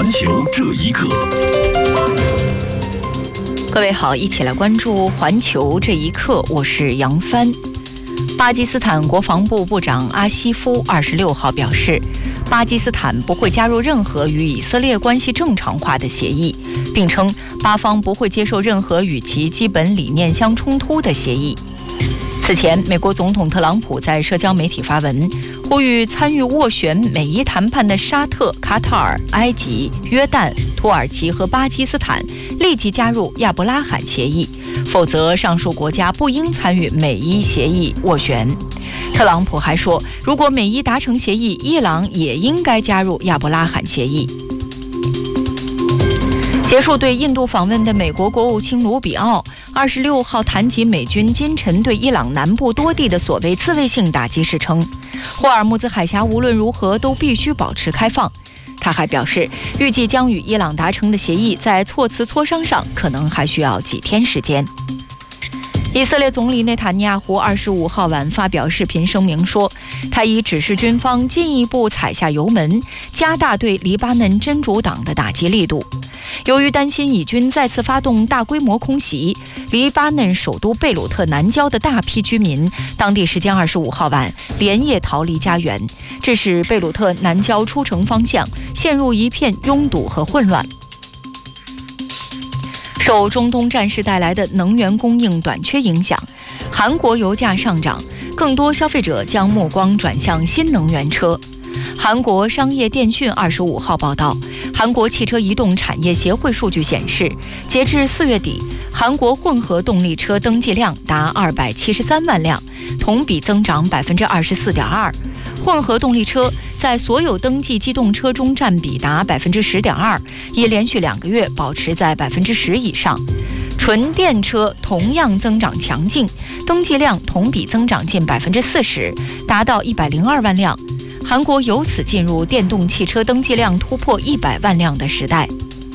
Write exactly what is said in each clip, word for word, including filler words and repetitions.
环球这一刻， 各位好，一起来关注环球这一刻，我是杨帆。巴基斯坦国防部部长阿西夫二十六号表示，巴基斯坦不会加入任何与以色列关系正常化的协议，并称巴方不会接受任何与其基本理念相冲突的协议。此前，美国总统特朗普在社交媒体发文，呼吁参与斡旋美伊谈判的沙特、卡塔尔、埃及、约旦、土耳其和巴基斯坦立即加入亚伯拉罕协议，否则上述国家不应参与美伊协议斡旋。特朗普还说，如果美伊达成协议，伊朗也应该加入亚伯拉罕协议。结束对印度访问的美国国务卿卢比奥二十六号谈及美军今晨对伊朗南部多地的所谓自卫性打击时称，霍尔木兹海峡无论如何都必须保持开放。他还表示，预计将与伊朗达成的协议在措辞磋商上可能还需要几天时间。以色列总理内塔尼亚胡二十五号晚发表视频声明说，他已指示军方进一步踩下油门，加大对黎巴嫩真主党的打击力度。由于担心以军再次发动大规模空袭，黎巴嫩首都贝鲁特南郊的大批居民当地时间二十五号晚连夜逃离家园，致使贝鲁特南郊出城方向陷入一片拥堵和混乱。受中东战事带来的能源供应短缺影响，韩国油价上涨，更多消费者将目光转向新能源车。韩国商业电讯二十五号报道，韩国汽车移动产业协会数据显示，截至四月底，韩国混合动力车登记量达二百七十三万辆，同比增长百分之二十四点二。混合动力车在所有登记机动车中占比达百分之十点二，已连续两个月保持在百分之十以上。纯电车同样增长强劲，登记量同比增长近百分之四十，达到一百零二万辆。韩国由此进入电动汽车登记量突破一百万辆的时代。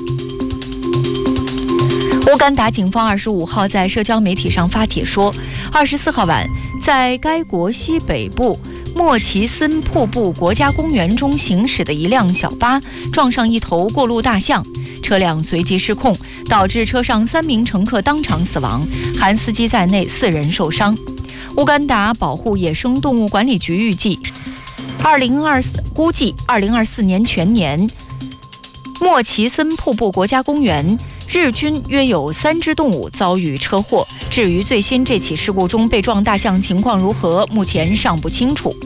乌干达警方二十五号在社交媒体上发帖说，二十四号晚在该国西北部莫奇森瀑布国家公园中行驶的一辆小巴撞上一头过路大象，车辆随即失控，导致车上三名乘客当场死亡，含司机在内四人受伤。乌干达保护野生动物管理局预计二零二四估计二零二四年全年，莫奇森瀑布国家公园日均约有三只动物遭遇车祸。至于最新这起事故中被撞大象情况如何，目前尚不清楚。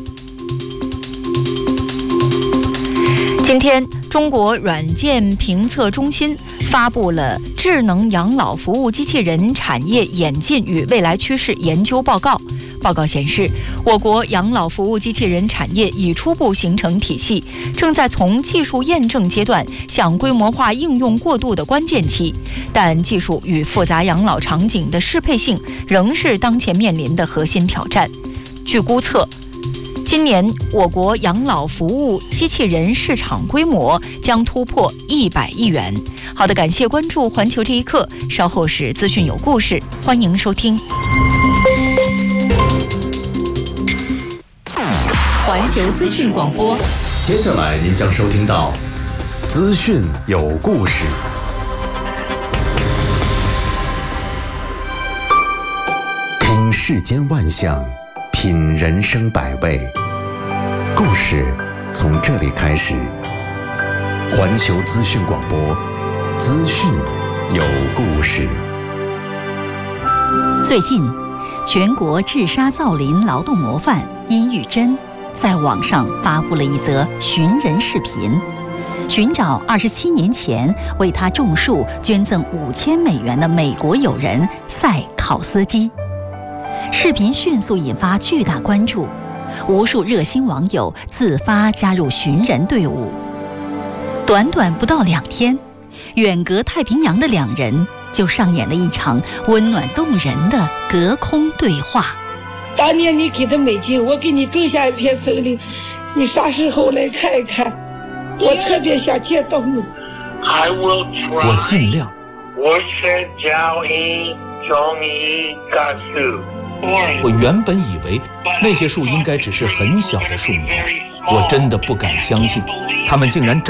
今天，中国软件评测中心发布了智能养老服务机器人产业演进与未来趋势研究报告。报告显示，我国养老服务机器人产业已初步形成体系，正在从技术验证阶段向规模化应用过渡的关键期，但技术与复杂养老场景的适配性仍是当前面临的核心挑战。据估测，今年我国养老服务机器人市场规模将突破一百亿元。好的，感谢关注环球这一刻，稍后是资讯有故事，欢迎收听。 环球资讯广播， 接下来您将收听到资讯有故事。听世间万象，品人生百味，故事从这里开始。环球资讯广播，资讯有故事。 最近，全国治沙造林劳动模范殷玉珍在网上发布了一则寻人视频，寻找二十七年前为他种树捐赠五千美元的美国友人塞考斯基。视频迅速引发巨大关注，无数热心网友自发加入寻人队伍。短短不到两天，远隔太平洋的两人就上演了一场温暖动人的隔空对话。 当年你给的美金，我给你种下一片森林，你啥时候来看一看？我特别想见到你。 我尽量。我原本以为那些树应该只是很小的树苗，我真的不敢相信，它们竟然长